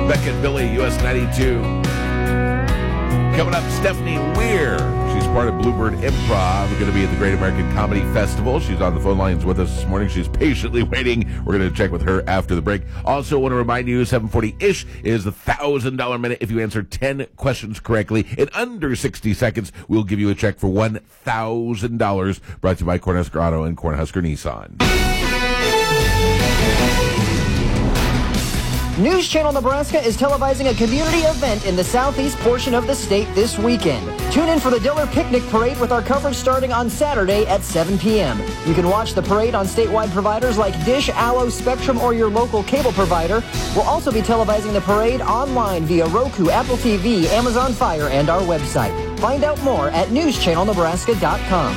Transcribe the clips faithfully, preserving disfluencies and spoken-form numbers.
Beck and Billy, U S ninety-two. Coming up, Stephanie Weir. She's part of Bluebird Improv. We're going to be at the Great American Comedy Festival. She's on the phone lines with us this morning. She's patiently waiting. We're going to check with her after the break. Also, want to remind you, seven forty-ish is the one thousand dollars minute. If you answer ten questions correctly in under sixty seconds, we'll give you a check for one thousand dollars. Brought to you by Cornhusker Auto and Cornhusker Nissan. News Channel Nebraska is televising a community event in the southeast portion of the state this weekend. Tune in for the Diller Picnic Parade with our coverage starting on Saturday at seven p.m. You can watch the parade on statewide providers like Dish, Allo, Spectrum, or your local cable provider. We'll also be televising the parade online via Roku, Apple T V, Amazon Fire, and our website. Find out more at news channel nebraska dot com.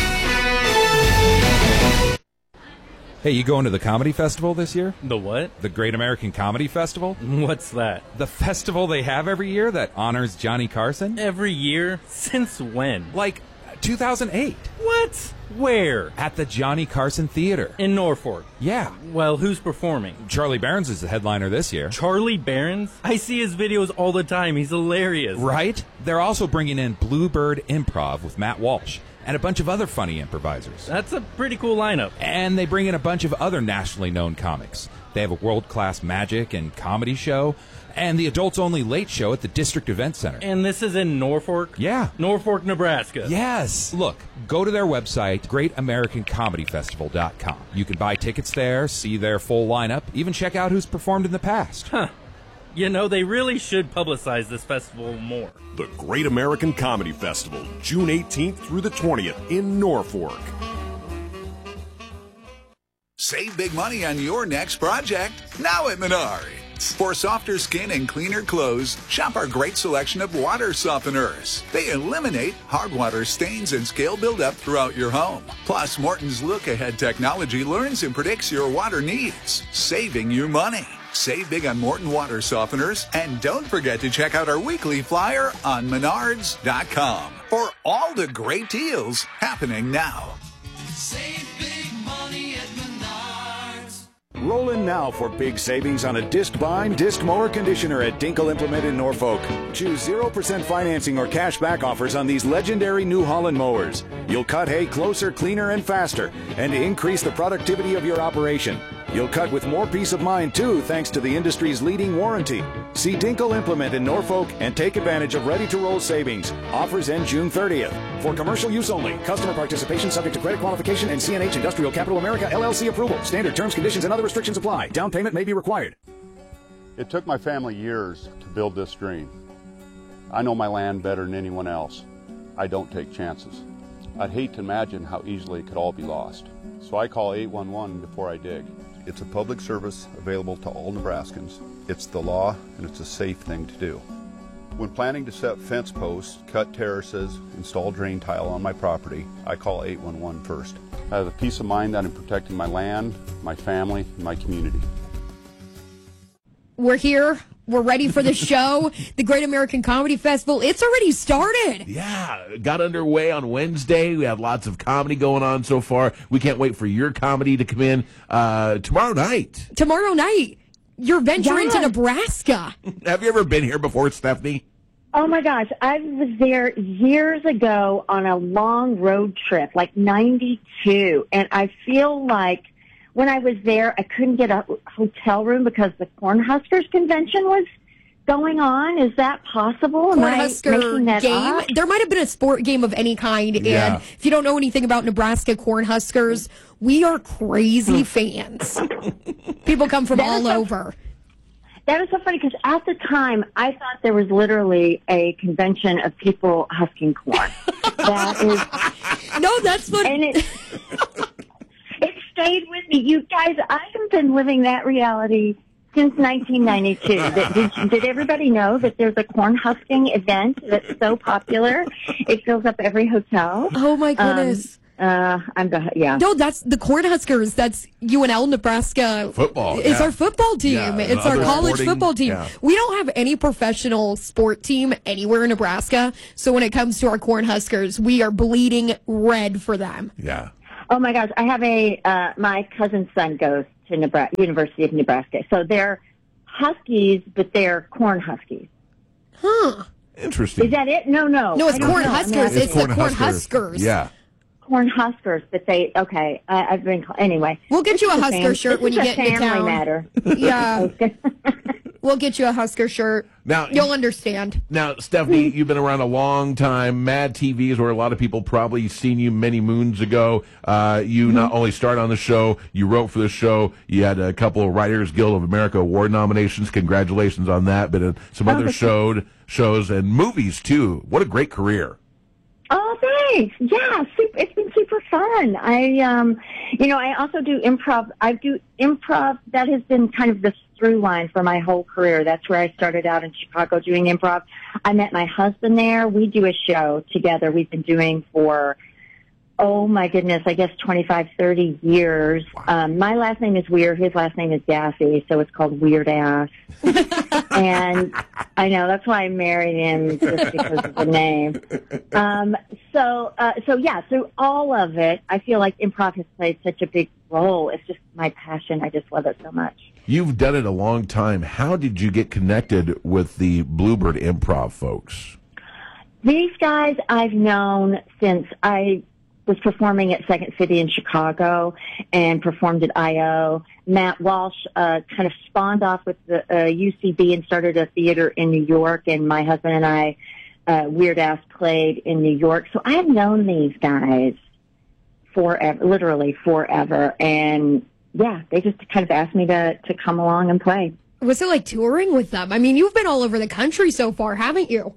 Hey, you going to the comedy festival this year? The what? The Great American Comedy Festival? What's that? The festival they have every year that honors Johnny Carson? Every year? Since when? Like two thousand eight. What? Where? At the Johnny Carson Theater. In Norfolk? Yeah. Well, who's performing? Charlie Barons is the headliner this year. Charlie Barons? I see his videos all the time. He's hilarious. Right? They're also bringing in Bluebird Improv with Matt Walsh and a bunch of other funny improvisers. That's a pretty cool lineup. And they bring in a bunch of other nationally known comics. They have a world-class magic and comedy show, and the adults-only late show at the District Event Center. And this is in Norfolk? Yeah. Norfolk, Nebraska. Yes. Look, go to their website, great american comedy festival dot com. You can buy tickets there, see their full lineup, even check out who's performed in the past. Huh. You know, they really should publicize this festival more. The Great American Comedy Festival, June eighteenth through the twentieth in Norfolk. Save big money on your next project, now at Menards. For softer skin and cleaner clothes, shop our great selection of water softeners. They eliminate hard water stains and scale buildup throughout your home. Plus, Morton's look-ahead technology learns and predicts your water needs, saving you money. Save big on Morton water softeners, and don't forget to check out our weekly flyer on menards dot com for all the great deals happening now. Save big money at Menards. Roll in now for big savings on a disc bind, disc mower conditioner at Dinkle Implement in Norfolk. Choose zero percent financing or cash back offers on these legendary New Holland mowers. You'll cut hay closer, cleaner, and faster, and increase the productivity of your operation. You'll cut with more peace of mind, too, thanks to the industry's leading warranty. See Dinkle Implement in Norfolk and take advantage of ready-to-roll savings. Offers end June thirtieth. For commercial use only. Customer participation subject to credit qualification and C N H Industrial Capital America, L L C approval. Standard terms, conditions, and other restrictions apply. Down payment may be required. It took my family years to build this dream. I know my land better than anyone else. I don't take chances. I'd hate to imagine how easily it could all be lost. So I call eight one one before I dig. It's a public service available to all Nebraskans. It's the law, and it's a safe thing to do. When planning to set fence posts, cut terraces, install drain tile on my property, I call eight one one first. I have the peace of mind that I'm protecting my land, my family, and my community. We're here. We're ready for the show. The Great American Comedy Festival, it's already started. Yeah, got underway on Wednesday. We had lots of comedy going on so far. We can't wait for your comedy to come in uh, tomorrow night. Tomorrow night, you're venturing Yes. to Nebraska. Have you ever been here before, Stephanie? Oh, my gosh. I was there years ago on a long road trip, like ninety-two, and I feel like when I was there, I couldn't get a hotel room because the Cornhuskers convention was going on. Is that possible? Am I Cornhusker making that game. up? There might have been a sport game of any kind. Yeah. And if you don't know anything about Nebraska Cornhuskers, we are crazy fans. People come from That all is so- over. That is so funny because at the time, I thought there was literally a convention of people husking corn. That is... No, that's what... And it, it stayed with me. You guys, I have been living that reality since nineteen ninety-two. That, did, did everybody know that there's a corn husking event that's so popular? It fills up every hotel. Oh, my goodness. Um, uh, I'm the, yeah. No, that's the Cornhuskers. That's U N L Nebraska. Football. It's yeah. our football team. Yeah, it's our other college sporting- football team. yeah. We don't have any professional sport team anywhere in Nebraska. So when it comes to our Cornhuskers, we are bleeding red for them. Yeah. Oh my gosh, I have a uh, my cousin's son goes to Nebraska, University of Nebraska, so they're Huskies, but they're corn Huskies. Huh. Interesting. Is that it? No, no. No, it's I don't corn know. Huskers. I mean, it's the corn Huskers. Yeah. Corn Huskers, but they, okay, I, I've been, anyway. We'll get This you a is Husker fam- shirt when this you is get a into family town. matter. Yeah. We'll get you a Husker shirt. Now You'll understand. Now, Stephanie, you've been around a long time. Mad T V is where a lot of people probably seen you many moons ago. Uh, you mm-hmm. not only started on the show, you wrote for the show. You had a couple of Writers Guild of America award nominations. Congratulations on that. But uh, some Oh, other okay. showed shows and movies too. What a great career! Oh, thanks. Yeah, super, it's been super fun. I, um, you know, I also do improv. I do improv. That has been kind of the through line for my whole career. That's where I started out in Chicago doing improv. I met my husband there. We do a show together. We've been doing for, oh my goodness, I guess twenty-five, thirty years. Um, my last name is Weird. His last name is Daffy, so it's called Weird Ass. And I know that's why I married him, just because of the name. Um, so, uh, so yeah, through all of it, I feel like improv has played such a big role. It's just my passion. I just love it so much. You've done it a long time. How did you get connected with the Bluebird Improv folks? These guys I've known since I was performing at Second City in Chicago and performed at I O. Matt Walsh uh, kind of spawned off with the uh, U C B and started a theater in New York, and my husband and I, uh, Weird Ass, played in New York. So I've known these guys forever, literally forever, and yeah, they just kind of asked me to, to come along and play. What's it like touring with them? I mean, you've been all over the country so far, haven't you?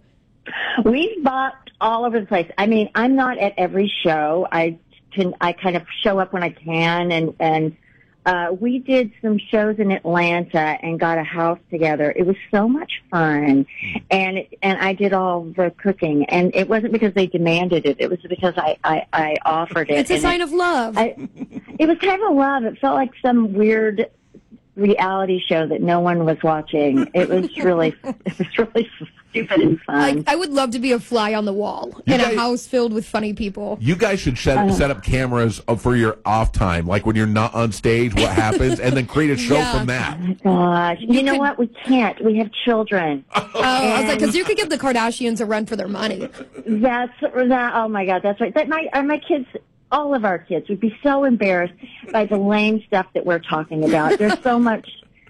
We've bopped all over the place. I mean, I'm not at every show. I can, I kind of show up when I can, and, and, uh, we did some shows in Atlanta and got a house together. It was so much fun. And, it, and I did all the cooking, and it wasn't because they demanded it. It was because I, I, I offered it. It's a and sign it, of love. I, it was kind of love. It felt like some weird reality show that no one was watching. It was really, it was really stupid and fun. Like, I would love to be a fly on the wall You in guys- a house filled with funny people. You guys should set, Uh. set up cameras for your off time, like when you're not on stage, what happens, and then create a show Yeah. from that. Oh my gosh. You, know what? We can't. We have children. Oh, I was like, because you could give the Kardashians a run for their money. That's that. Oh my God, that's right. That my uh, my kids, all of our kids, would be so embarrassed by the lame stuff that we're talking about. There's so much,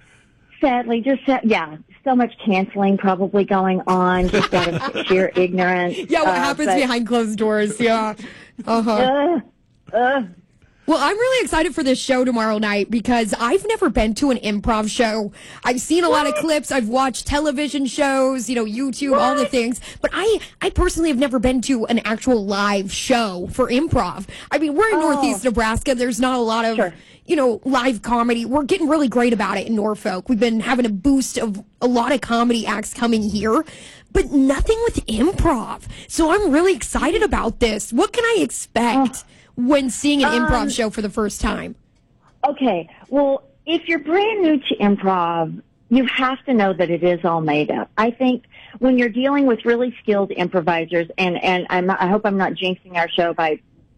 sadly, just uh, yeah, so much canceling probably going on just out of sheer ignorance. Yeah, what Uh, happens but- behind closed doors? Yeah. Uh-huh. Uh, uh, Well, I'm really excited for this show tomorrow night because I've never been to an improv show. I've seen a lot of clips. I've watched television shows, you know, YouTube, all the things. But I, I personally have never been to an actual live show for improv. I mean, we're in Oh. Northeast Nebraska. There's not a lot of, Sure. you know, live comedy. We're getting really great about it in Norfolk. We've been having a boost of a lot of comedy acts coming here, but nothing with improv. So I'm really excited about this. What can I expect when seeing an improv Um, show for the first time? Okay, well, if you're brand new to improv, you have to know that it is all made up. I think when you're dealing with really skilled improvisers, and, and I'm not, I hope I'm not jinxing our show by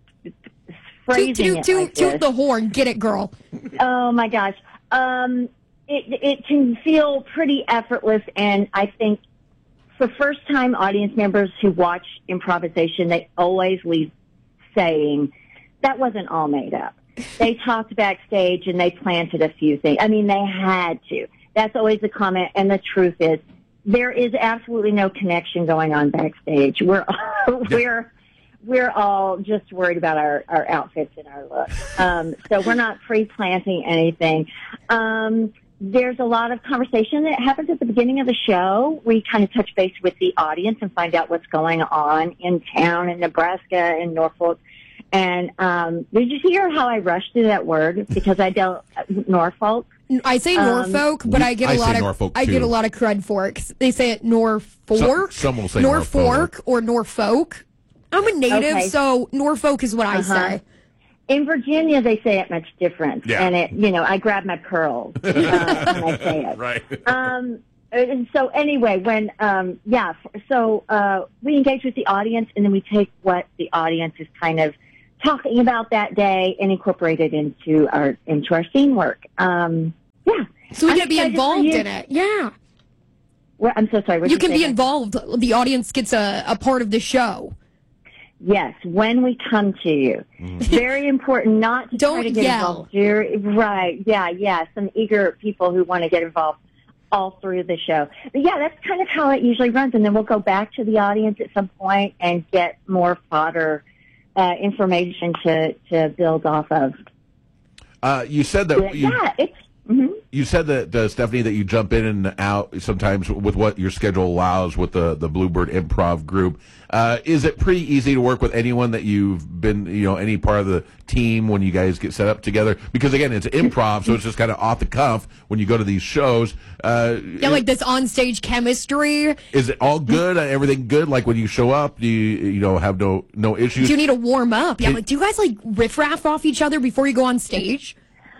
phrasing Toot, toot, it toot, like toot this. the horn. Get it, girl. Oh my gosh. Um, it, it can feel pretty effortless, and I think for first time audience members who watch improvisation, they always leave saying, that wasn't all made up. They talked backstage and they planted a few things. I mean, they had to. That's always a comment, and the truth is, there is absolutely no connection going on backstage. We're we're we're all just worried about our, our outfits and our looks. Um, so we're not pre-planting anything. Um, there's a lot of conversation that happens at the beginning of the show. We kind of touch base with the audience and find out what's going on in town in Nebraska and Norfolk. And um, did you hear how I rushed through that word? Because I don't Norfolk. I say Um, Norfolk, but I get a I lot say of Norfolk, I get too. a lot of cred for it. 'Cause they say it Norfolk, Some- some will say Norfolk, Norfolk. or Norfolk. I'm a native, Okay. so Norfolk is what I Uh-huh. say. In Virginia, they say it much different. Yeah. And it, you know, I grab my pearls uh, when I say it. Right. Um, and so anyway, when, um, yeah, f- so, uh, we engage with the audience, and then we take what the audience is kind of talking about that day and incorporate it into our, into our scene work. Um, yeah. So we I'm can be excited for involved you. in it. Yeah. Well, I'm so sorry. What You did can say be now? involved. The audience gets a, a part of the show. Yes, when we come to you. Very important not to Don't try to get yell. involved. You're, right, yeah, yeah. Some eager people who want to get involved all through the show. But yeah, that's kind of how it usually runs. And then we'll go back to the audience at some point and get more fodder uh, information to, to build off of. Uh, you said that you, yeah, it's... Mm-hmm. you said that uh, Stephanie, that you jump in and out sometimes with what your schedule allows with the the Bluebird Improv group. Uh, is it pretty easy to work with anyone that you've been, you know, any part of the team when you guys get set up together? Because again, it's improv, so it's just kind of off the cuff when you go to these shows. Uh, Yeah, like this on-stage chemistry. is it all good? Uh, everything good? Like when you show up, do you you know have no no issues? Do you need to warm up? Yeah, It- like do you guys like riff-raff off each other before you go on stage?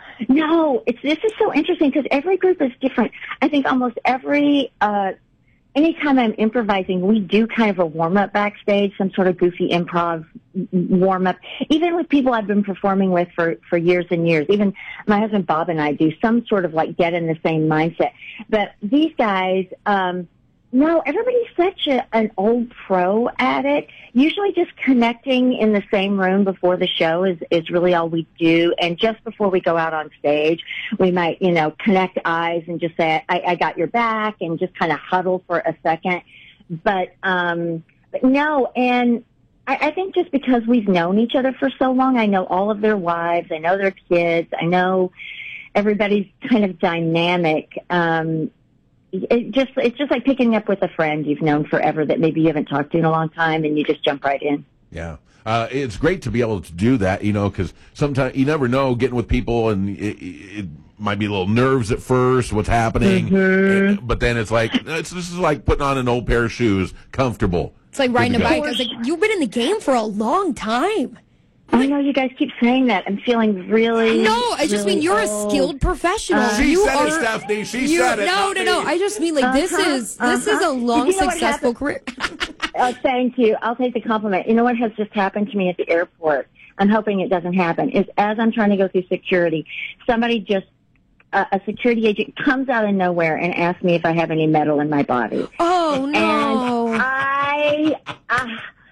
No, it's this is so interesting because every group is different. I think almost every uh anytime I'm improvising, we do kind of a warm up backstage, some sort of goofy improv warm up. Even with people I've been performing with for for years and years. Even my husband Bob and I do some sort of like get in the same mindset. But these guys, um no, everybody's such a, an old pro at it. Usually just connecting in the same room before the show is, is really all we do. And just before we go out on stage, we might, you know, connect eyes and just say, I, I got your back, and just kind of huddle for a second. But, um, but no, and I, I think just because we've known each other for so long, I know all of their wives, I know their kids, I know everybody's kind of dynamic. Um, It just it's just like picking up with a friend you've known forever that maybe you haven't talked to in a long time, and you just jump right in. Yeah. Uh, it's great to be able to do that, you know, because sometimes you never know getting with people, and it, it might be a little nerves at first, what's happening, Mm-hmm. and- but then it's like, it's, this is like putting on an old pair of shoes, comfortable. It's like riding a Good to go. bike. I was like, you've been in the game for a long time. I know you guys keep saying that. I'm feeling really. No, I just really mean you're old. a skilled professional. Uh, She you said are, it, Stephanie. She you- said it. No, not no, no. me. I just mean like this Uh-huh, is this is uh-huh. a long, You know what successful happened? career. Oh, thank you. I'll take the compliment. You know what has just happened to me at the airport? I'm hoping it doesn't happen. Is as I'm trying to go through security, somebody just uh, a security agent comes out of nowhere and asks me if I have any metal in my body. Oh no! And I, uh,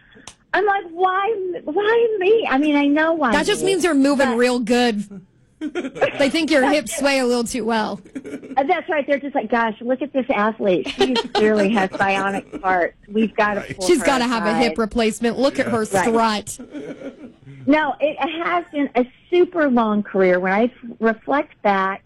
I'm like, why, why me? I mean, I know why. That just me, means you're moving but- real good. They think your hips sway a little too well. Uh, That's right. They're just like, gosh, look at this athlete. She clearly has bionic parts. We've got to. Pull She's her got to have a aside. hip replacement. Look at her Right. strut. No, it has been a super long career. When I f- reflect back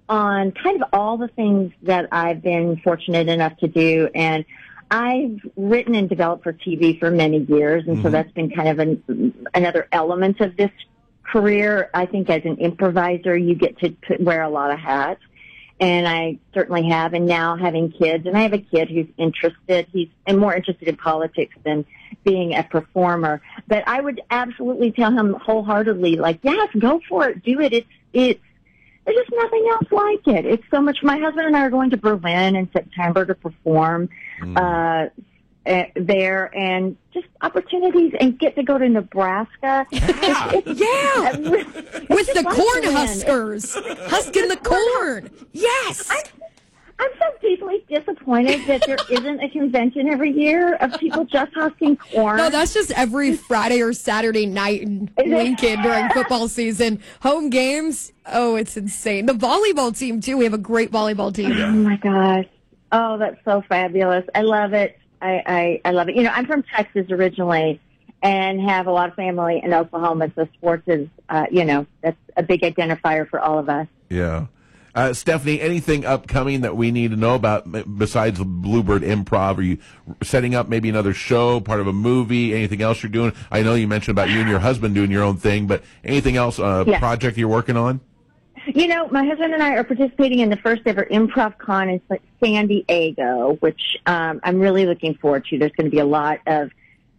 on kind of all the things that I've been fortunate enough to do, and I've written and developed for T V for many years, and so that's been kind of an, another element of this career. I think as an improviser, you get to put, wear a lot of hats, and I certainly have. And now having kids, and I have a kid who's interested, he's and more interested in politics than being a performer. But I would absolutely tell him wholeheartedly, like, yes, go for it, do it. It's it's there's just nothing else like it. It's so much. My husband and I are going to Berlin in September to perform uh, uh, there, and just opportunities, and get to go to Nebraska. Yeah. It's, it's, Yeah. it's With just the fun corn to win. huskers. Husking the corn. Yes. I'm, I'm so deeply disappointed that there isn't a convention every year of people just husking corn. No, that's just every Friday or Saturday night in Lincoln during football season. Home games, oh, it's insane. The volleyball team, too. We have a great volleyball team. Oh, my gosh. Oh, that's so fabulous. I love it. I, I, I love it. You know, I'm from Texas originally and have a lot of family in Oklahoma, so sports is, uh, you know, that's a big identifier for all of us. Yeah. Uh, Stephanie, anything upcoming that we need to know about m- besides Bluebird Improv? Are you setting up maybe another show, part of a movie, anything else you're doing? I know you mentioned about you and your husband doing your own thing, but anything else, uh, Yes. project you're working on? You know, my husband and I are participating in the first ever Improv Con in San Diego, which um, I'm really looking forward to. There's going to be a lot of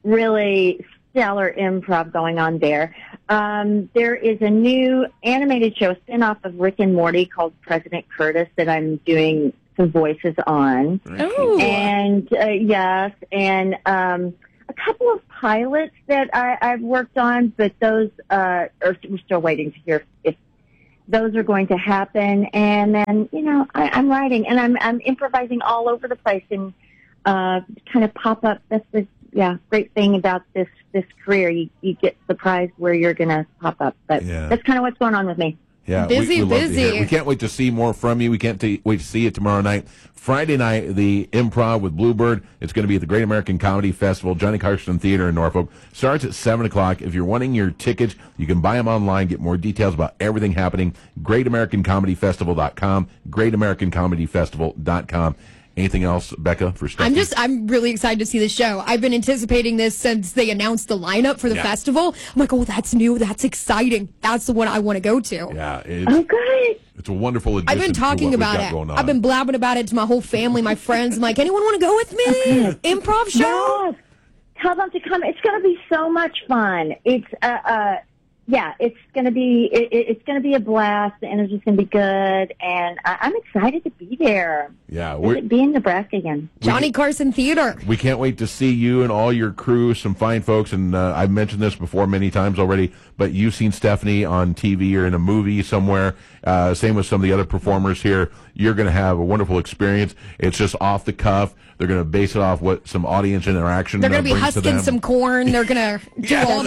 really stellar improv going on there. Um, there is a new animated show, a spin-off of Rick and Morty called President Curtis that I'm doing some voices on. Oh. And, uh, yes, and um, a couple of pilots that I, I've worked on, but those uh, are we're still waiting to hear if those are going to happen. And then, you know, I, I'm writing and I'm I'm improvising all over the place and uh, kind of pop up. That's the yeah great thing about this this career. You you get surprised where you're going to pop up. But Yeah. that's kind of what's going on with me. Yeah, Busy, we, we love to busy. hear it. We can't wait to see more from you. We can't t- wait to see it tomorrow night. Friday night, the Improv with Bluebird. It's going to be at the Great American Comedy Festival, Johnny Carson Theater in Norfolk. Starts at seven o'clock. If you're wanting your tickets, you can buy them online, get more details about everything happening. great american comedy festival dot com, great american comedy festival dot com. Anything else, Becca, for Stephanie? I'm just, I'm really excited to see the show. I've been anticipating this since they announced the lineup for the Yeah. festival. I'm like, oh, that's new. That's exciting. That's the one I want to go to. Yeah, it's, Oh, good. it's a wonderful addition I've been to talking what we've about got it. going on. I've been blabbing about it to my whole family, my friends. I'm like, anyone want to go with me? Improv show? Yes. Tell them to come. It's going to be so much fun. It's uh, uh yeah, it's going to be it, it- it's going to be a blast. The energy's going to be good, and I, I'm excited to be there. Yeah, Is we're, it be in Nebraska again? Johnny Carson Theater. we can't wait to see you and all your crew, some fine folks. And uh, I've mentioned this before many times already, but you've seen Stephanie on T V or in a movie somewhere. Uh, same with some of the other performers here. You're going to have a wonderful experience. It's just off the cuff. They're going to base it off what some audience interaction They're uh, going to be brings to husking them. some corn. They're going to do all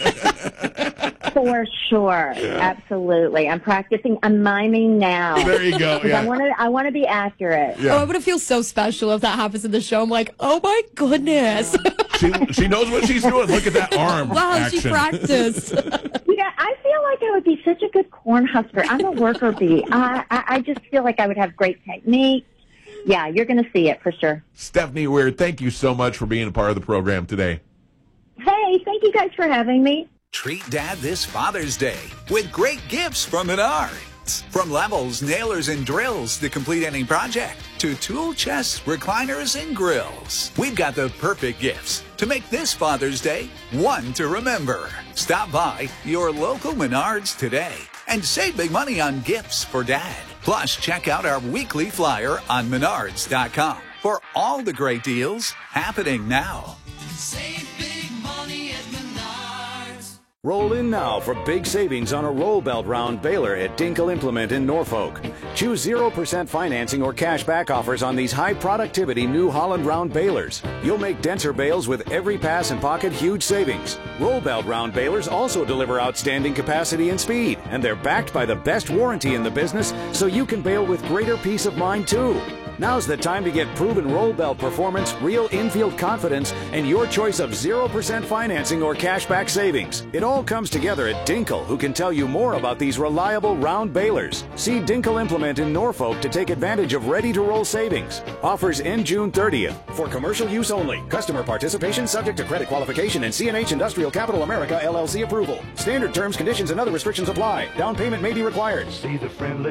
the. For sure, absolutely. I'm practicing. I'm miming now. There you go. 'Cause Yeah. I want to. I want to be accurate. Yeah. Oh, I'm going to feel so special if that happens in the show. I'm like, oh my goodness. she, she knows what she's doing. Look at that arm Wow, action. she practiced. Yeah, I feel like I would be such a good corn husker. I'm a worker bee. I, I, I just feel like I would have great technique. Yeah, you're going to see it for sure. Stephanie Weir, thank you so much for being a part of the program today. Hey, thank you guys for having me. Treat Dad this Father's Day with great gifts from Menards. From levels, nailers, and drills to complete any project, to tool chests, recliners, and grills. We've got the perfect gifts to make this Father's Day one to remember. Stop by your local Menards today and save big money on gifts for Dad. Plus, check out our weekly flyer on menards dot com for all the great deals happening now. Save big money at Menards. Roll in now for big savings on a roll belt round baler at Dinkle Implement in Norfolk. Choose zero percent financing or cash back offers on these high productivity New Holland round balers. You'll make denser bales with every pass and pocket huge savings. Roll belt round balers also deliver outstanding capacity and speed, and they're backed by the best warranty in the business, so you can bale with greater peace of mind too. Now's the time to get proven roll belt performance, real infield confidence, and your choice of zero percent financing or cashback savings. It all comes together at Dinkle, who can tell you more about these reliable round balers. See Dinkle Implement in Norfolk to take advantage of ready-to-roll savings. Offers end June thirtieth. For commercial use only. Customer participation subject to credit qualification and C and H Industrial Capital America L L C approval. Standard terms, conditions, and other restrictions apply. Down payment may be required. See the friendly